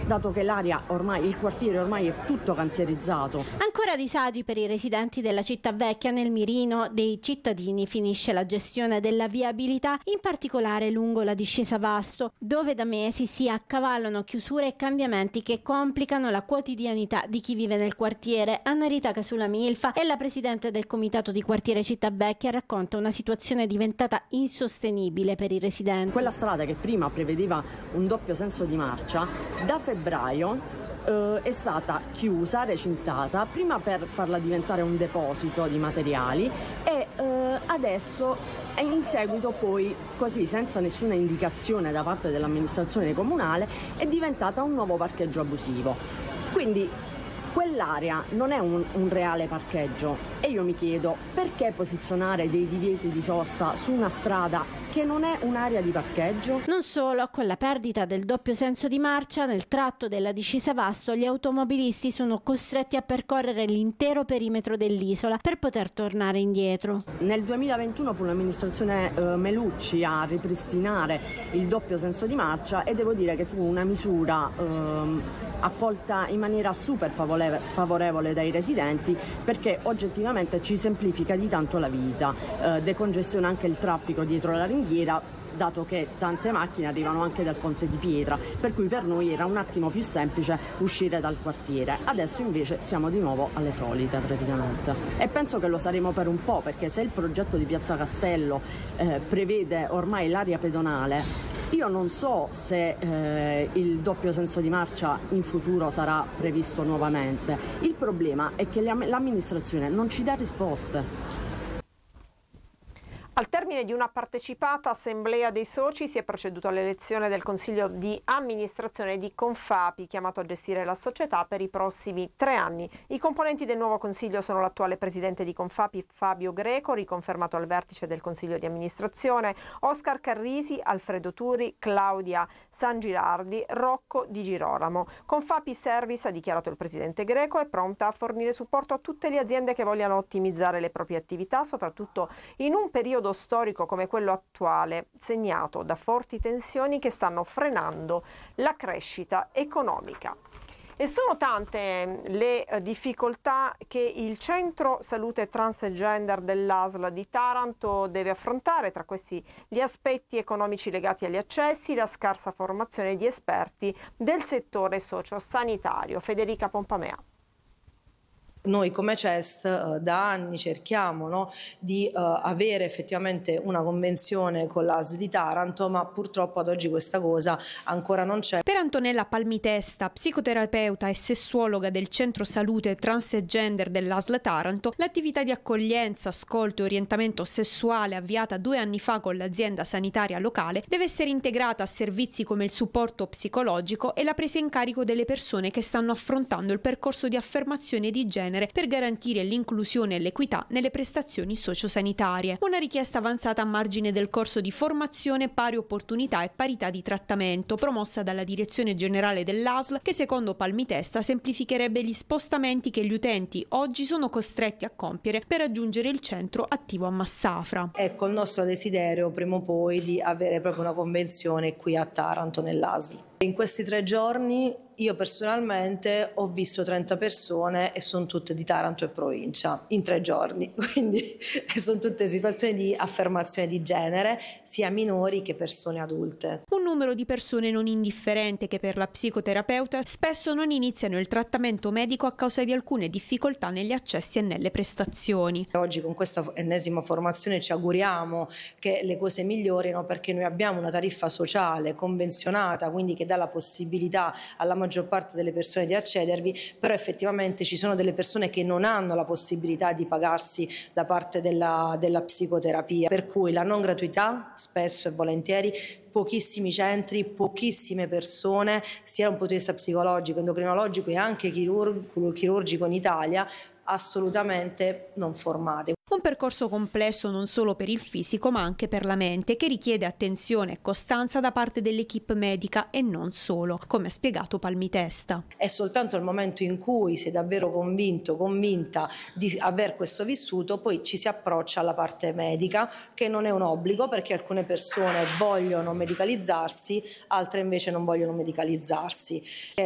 dato che il quartiere ormai è tutto cantierizzato. Ancora disagi per i residenti della città vecchia. Nel mirino dei cittadini finisce la gestione della viabilità, in particolare lungo la discesa Vasto, dove da mesi si accavallano chiusure e cambiamenti che complicano la quotidianità di chi vive nel quartiere. Anna Rita Casulamilfa è la presidente del comitato di quartiere Città Vecchia, racconta una situazione diventata insostenibile per i residenti. Quella strada che prima prevedeva un doppio senso di marcia, da febbraio è stata chiusa, recintata, prima per farla diventare un deposito di materiali e adesso in seguito poi, così senza nessuna indicazione da parte dell'amministrazione comunale, è diventata un nuovo parcheggio abusivo. Quindi quell'area non è un reale parcheggio e io mi chiedo perché posizionare dei divieti di sosta su una strada che non è un'area di parcheggio. Non solo, con la perdita del doppio senso di marcia nel tratto della discesa Vasto, gli automobilisti sono costretti a percorrere l'intero perimetro dell'isola per poter tornare indietro. Nel 2021 fu l'amministrazione Melucci a ripristinare il doppio senso di marcia e devo dire che fu una misura accolta in maniera super favorevole dai residenti, perché oggettivamente ci semplifica di tanto la vita, decongestiona anche il traffico dietro la ringhiera, dato che tante macchine arrivano anche dal Ponte di Pietra, per cui per noi era un attimo più semplice uscire dal quartiere. Adesso invece siamo di nuovo alle solite praticamente e penso che lo saremo per un po', perché se il progetto di Piazza Castello prevede ormai l'area pedonale, io non so se il doppio senso di marcia in futuro sarà previsto nuovamente. Il problema è che l'amministrazione non ci dà risposte. Al termine di una partecipata assemblea dei soci si è proceduto all'elezione del Consiglio di amministrazione di Confapi, chiamato a gestire la società per i prossimi 3 anni. I componenti del nuovo Consiglio sono l'attuale presidente di Confapi Fabio Greco, riconfermato al vertice del Consiglio di amministrazione, Oscar Carrisi, Alfredo Turi, Claudia San Girardi, Rocco Di Girolamo. Confapi Service, ha dichiarato il presidente Greco, è pronta a fornire supporto a tutte le aziende che vogliano ottimizzare le proprie attività, soprattutto in un periodo storico come quello attuale, segnato da forti tensioni che stanno frenando la crescita economica. E sono tante le difficoltà che il Centro Salute Transgender dell'ASL di Taranto deve affrontare, tra questi gli aspetti economici legati agli accessi, la scarsa formazione di esperti del settore sociosanitario. Federica Pompamea. Noi come CEST da anni cerchiamo di avere effettivamente una convenzione con l'ASL di Taranto, ma purtroppo ad oggi questa cosa ancora non c'è. Per Antonella Palmitesta, psicoterapeuta e sessuologa del Centro Salute Transgender dell'ASL Taranto, l'attività di accoglienza, ascolto e orientamento sessuale avviata 2 anni fa con l'azienda sanitaria locale deve essere integrata a servizi come il supporto psicologico e la presa in carico delle persone che stanno affrontando il percorso di affermazione di genere per garantire l'inclusione e l'equità nelle prestazioni sociosanitarie. Una richiesta avanzata a margine del corso di formazione Pari Opportunità e Parità di Trattamento, promossa dalla Direzione Generale dell'ASL, che secondo Palmitesta semplificherebbe gli spostamenti che gli utenti oggi sono costretti a compiere per raggiungere il centro attivo a Massafra. Ecco il nostro desiderio prima o poi di avere proprio una convenzione qui a Taranto nell'ASL. In questi 3 giorni io personalmente ho visto 30 persone e sono tutte di Taranto e provincia in 3 giorni, quindi sono tutte situazioni di affermazione di genere, sia minori che persone adulte. Un numero di persone non indifferente che per la psicoterapeuta spesso non iniziano il trattamento medico a causa di alcune difficoltà negli accessi e nelle prestazioni. Oggi con questa ennesima formazione ci auguriamo che le cose migliorino, perché noi abbiamo una tariffa sociale convenzionata, quindi che dà la possibilità alla maggior parte delle persone di accedervi, però effettivamente ci sono delle persone che non hanno la possibilità di pagarsi la parte della psicoterapia, per cui la non gratuità spesso e volentieri, pochissimi centri, pochissime persone, sia da un punto di vista psicologico, endocrinologico e anche chirurgico in Italia, assolutamente non formate. Un percorso complesso non solo per il fisico ma anche per la mente, che richiede attenzione e costanza da parte dell'equipe medica e non solo, come ha spiegato Palmitesta. È soltanto il momento in cui si è davvero convinta di aver questo vissuto, poi ci si approccia alla parte medica, che non è un obbligo, perché alcune persone vogliono medicalizzarsi, altre invece non vogliono medicalizzarsi.